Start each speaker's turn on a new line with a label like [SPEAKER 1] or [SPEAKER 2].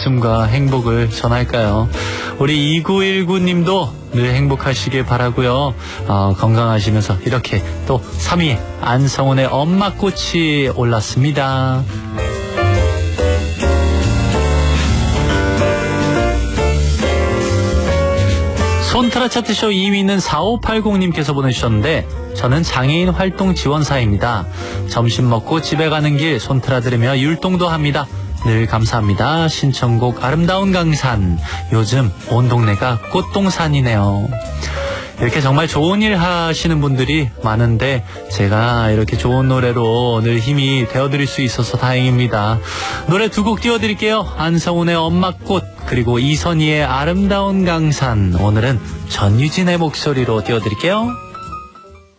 [SPEAKER 1] 웃음과 행복을 전할까요? 우리 2919님도 늘 행복하시길 바라고요. 건강하시면서 이렇게 또 3위에 안성훈의 엄마꽃이 올랐습니다. 손트라 차트쇼 2위는 4580님께서 보내주셨는데, 저는 장애인 활동 지원사입니다. 점심 먹고 집에 가는 길 손트라 들으며 율동도 합니다. 늘 감사합니다. 신청곡 아름다운 강산. 요즘 온 동네가 꽃동산이네요. 이렇게 정말 좋은 일 하시는 분들이 많은데 제가 이렇게 좋은 노래로 늘 힘이 되어드릴 수 있어서 다행입니다. 노래 두 곡 띄워드릴게요. 안성훈의 엄마꽃, 그리고 이선희의 아름다운 강산. 오늘은 전유진의 목소리로 띄워드릴게요.